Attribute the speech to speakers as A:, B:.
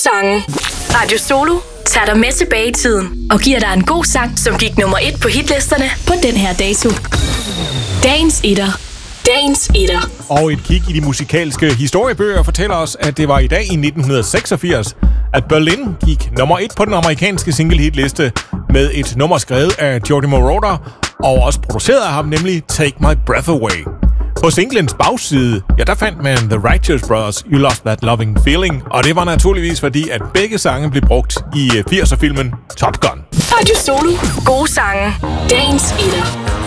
A: sange. Radio Solo tager dig med tilbage i tiden og giver dig en god sang, som gik nummer 1 på hitlisterne på den her dato. Dagens etter. Dagens etter.
B: Og et kig i de musikalske historiebøger fortæller os, at det var i dag i 1986, at Berlin gik nummer 1 på den amerikanske single-hitliste med et nummer skrevet af Geordie Moroder og også produceret af ham, nemlig Take My Breath Away. På singlens bagside, ja, der fandt man The Righteous Brothers' You Lost That Loving Feeling, og det var naturligvis fordi, at begge sange blev brugt i 80'er-filmen Top Gun.
A: Radio Solo. Gode sange. Dagens etter.